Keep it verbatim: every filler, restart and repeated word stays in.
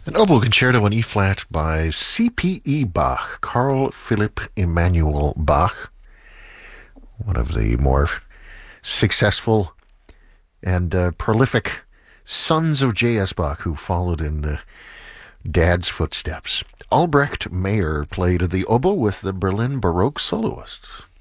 An oboe concerto in E flat by C P E Bach, Carl Philipp Emanuel Bach, one of the more successful and uh, prolific sons of J S. Bach, who followed in uh, Dad's footsteps. Albrecht Meyer played the oboe with the Berlin Baroque soloists.